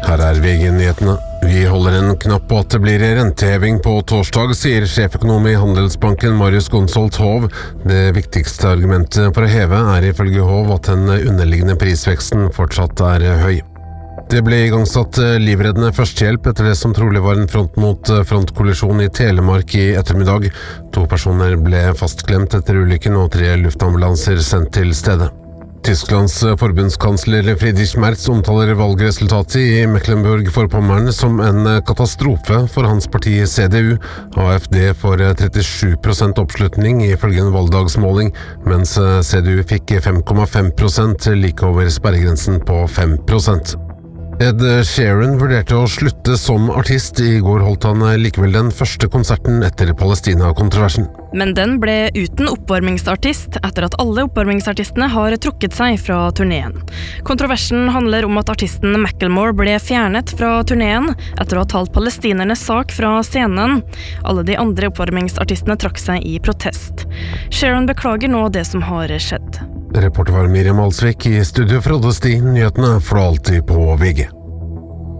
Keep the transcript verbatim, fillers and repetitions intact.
Her er V G-nyhetene. Vi holder en knapp på at det blir renteheving på torsdag, sier sjeføkonom i Handelsbanken Marius Gonsolt Hov. Det viktigste argumentet for å heve er ifølge Hov at den underliggende prisveksten fortsatt er høy. Det ble igangsatt livreddende førstehjelp etter det som trolig var en front mot frontkollisjon i Telemark i ettermiddag. To personer ble fastklemt etter ulykken og tre luftambulanser sendt til stedet. Tysklands forbundskansler Friedrich Merz omtaler valgresultatet i Mecklenburg-Vorpommern som en katastrofe for hans parti C D U. A F D får trettisju prosent oppslutning ifølge en valgdagsmåling, mens C D U fikk fem komma fem prosent, like over sperregrensen på fem prosent. Ed Sheeran vurderte å slutte som artist. I går holdt han likevel den første konserten etter Palestina-kontroversen. Men den ble uten oppvarmingsartist etter at alle oppvarmingsartistene har trukket seg fra turneen. Kontroversen handler om at artisten Macklemore ble fjernet fra turneen etter å ha talt palestinernes sak fra scenen. Alle de andre oppvarmingsartistene trakk seg i protest. Sheeran beklager nå det som har skjedd. Reporter var Miriam Alsvik, i studio Frode Sti, nyhetene for alltid på V G.